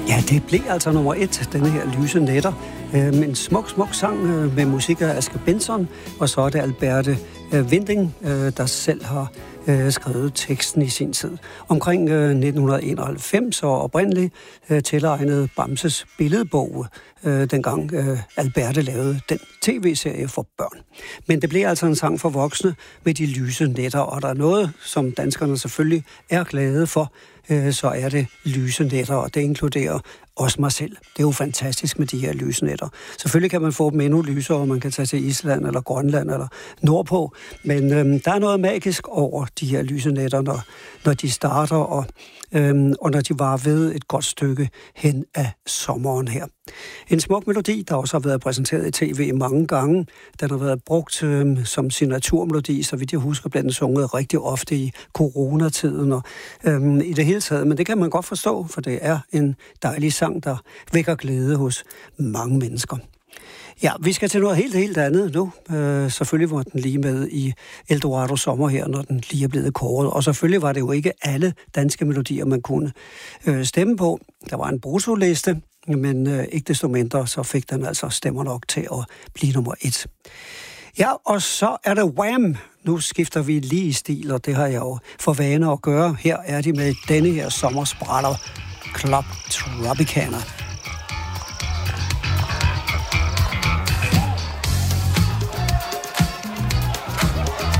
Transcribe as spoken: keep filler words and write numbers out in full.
Ja, det blev altså nummer et, denne her Lyse Nætter. Øh, en smuk, smuk sang øh, med musik af Aske Benson, og så er det Alberte øh, Winding, øh, der selv har øh, skrevet teksten i sin tid. Omkring øh, nitten enoghalvfems og oprindeligt øh, tilegnet Bamses billedbog, øh, dengang øh, Alberte lavede den tv-serie for børn. Men det blev altså en sang for voksne med de lyse nætter, og der er noget, som danskerne selvfølgelig er glade for, øh, så er det lyse nætter, og det inkluderer også mig selv. Det er jo fantastisk med de her lysnætter. Selvfølgelig kan man få dem endnu lysere, og man kan tage til Island eller Grønland eller nordpå, men øhm, der er noget magisk over de her lysenætter, når, når de starter, og, øhm, og når de var ved et godt stykke hen af sommeren her. En smuk melodi, der også har været præsenteret i tv mange gange. Den har været brugt øhm, som signaturmelodi, så vidt jeg husker, blev den sunget rigtig ofte i coronatiden og øhm, i det hele taget. Men det kan man godt forstå, for det er en dejlig sang, der vækker glæde hos mange mennesker. Ja, vi skal til noget helt, helt andet nu. Øh, selvfølgelig var den lige med i Eldorado Sommer her, når den lige er blevet kåret. Og selvfølgelig var det jo ikke alle danske melodier, man kunne øh, stemme på. Der var en bruttoliste, men øh, ikke desto mindre, så fik den altså stemmer nok til at blive nummer et. Ja, og så er det Wham! Nu skifter vi lige stil, og det har jeg jo for vane at gøre. Her er de med denne her sommersprætter, Club Tropicana.